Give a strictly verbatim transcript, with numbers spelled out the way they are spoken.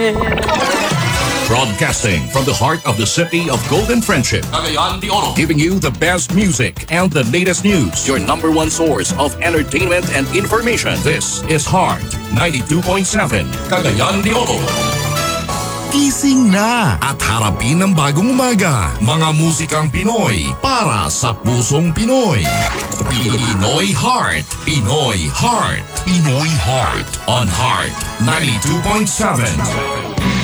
Broadcasting from the heart of the city of Golden Friendship, Cagayan de Oro. giving you the best music and the latest news. Your number one source of entertainment and information. This is Heart ninety-two point seven, Cagayan de Oro. Gising na at harapin ang bagong umaga. Mga musikang Pinoy para sa pusong Pinoy. Pinoy Heart. Pinoy Heart. Pinoy Heart. On Heart ninety-two point seven.